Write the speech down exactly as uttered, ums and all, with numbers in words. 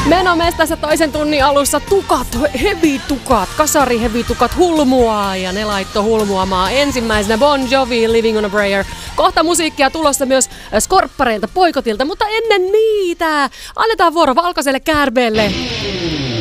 Menomestassa toisen tunnin alussa tukat, hevitukat, kasarihevitukat hulmuaa ja ne laitto hulmuamaan ensimmäisenä Bon Jovi, Living on a Prayer. Kohta musiikkia tulossa myös Skorppareilta, Poikotilta, mutta ennen niitä annetaan vuoro valkoiselle käärmeelle.